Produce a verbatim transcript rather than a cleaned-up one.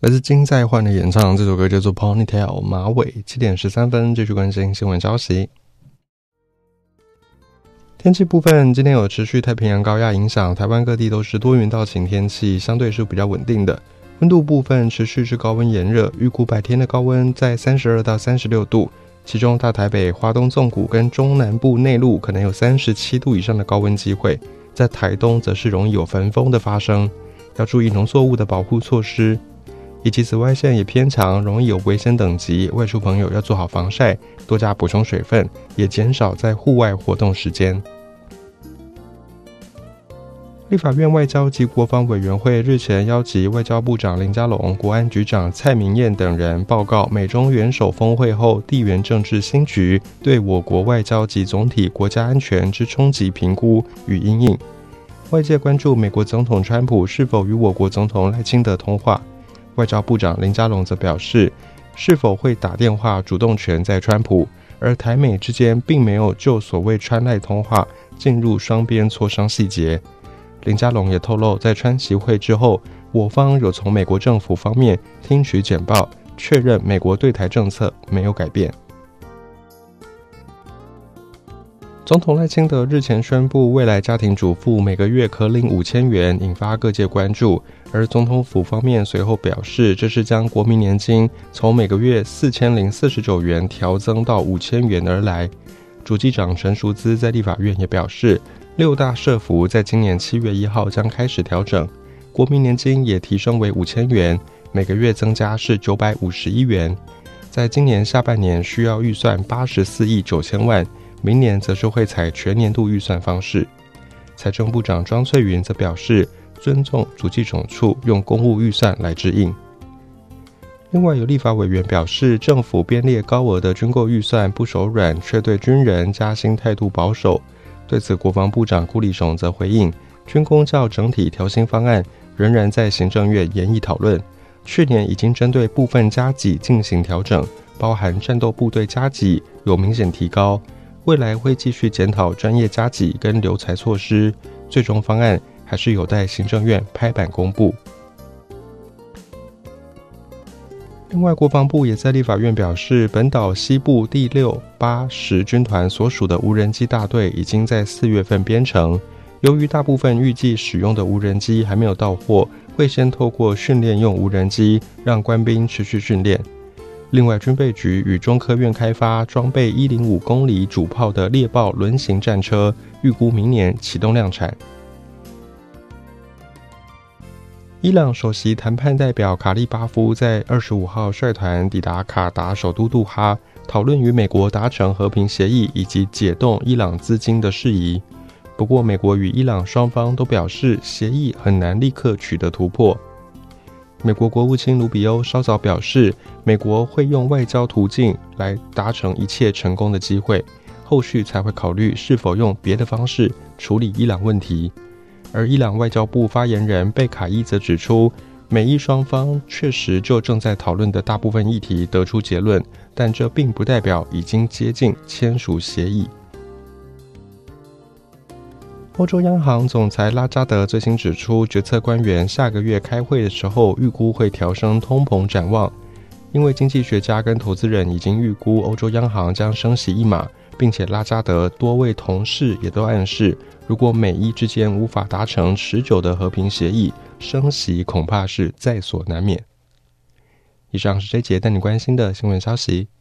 来自金在焕的演唱，这首歌叫做 Ponytail 马尾。七点十三分，继续关心新闻消息。天气部分，今天有持续太平洋高压影响，台湾各地都是多云到晴天气，相对是比较稳定的。温度部分持续是高温炎热，预估白天的高温在三十二到三十六度，其中大台北、花东纵谷跟中南部内陆可能有三十七度以上的高温机会，在台东则是容易有焚风的发生，要注意农作物的保护措施，以及紫外线也偏强，容易有危险等级，外出朋友要做好防晒，多加补充水分，也减少在户外活动时间。立法院外交及国防委员会日前邀集外交部长林佳龙、国安局长蔡明彦等人报告美中元首峰会后地缘政治新局对我国外交及总体国家安全之冲击评估与因应。外界关注美国总统川普是否与我国总统赖清德通话，外交部长林佳龙则表示，是否会打电话主动权在川普，而台美之间并没有就所谓川赖通话进入双边磋商细节。林佳龙也透露，在川习会之后，我方有从美国政府方面听取简报，确认美国对台政策没有改变。总统赖清德日前宣布，未来家庭主妇每个月可领五千元，引发各界关注。而总统府方面随后表示，这是将国民年金从每个月四千零四十九元调增到五千元而来。主计长陈淑姿在立法院也表示，六大社福在今年七月一号将开始调整，国民年金也提升为五千元，每个月增加是九百五十一元。在今年下半年需要预算八十四亿九千万，明年则是会采全年度预算方式。财政部长庄翠云则表示，尊重主计总处用公务预算来支应。另外有立法委员表示，政府编列高额的军购预算不手软，却对军人加薪态度保守。对此，国防部长顾立雄则回应，军公教整体调薪方案仍然在行政院研议讨论，去年已经针对部分加给进行调整，包含战斗部队加给有明显提高，未来会继续检讨专业加给跟留才措施，最终方案还是有待行政院拍板公布。另外，国防部也在立法院表示，本岛西部第六、八、十军团所属的无人机大队已经在四月份编成，由于大部分预计使用的无人机还没有到货，会先透过训练用无人机让官兵持续训练。另外，军备局与中科院开发装备一零五公里主炮的猎豹轮型战车，预估明年启动量产。伊朗首席谈判代表卡利巴夫在二十五号率团抵达卡达首都杜哈，讨论与美国达成和平协议以及解冻伊朗资金的事宜。不过，美国与伊朗双方都表示，协议很难立刻取得突破。美国国务卿卢比欧稍早表示，美国会用外交途径来达成一切成功的机会，后续才会考虑是否用别的方式处理伊朗问题。而伊朗外交部发言人贝卡伊则指出，美伊双方确实就正在讨论的大部分议题得出结论，但这并不代表已经接近签署协议。欧洲央行总裁拉加德最新指出，决策官员下个月开会的时候预估会调升通膨展望，因为经济学家跟投资人已经预估欧洲央行将升息一码，并且拉加德多位同事也都暗示，如果美伊之间无法达成持久的和平协议，升息恐怕是在所难免。以上是这一节带你关心的新闻消息。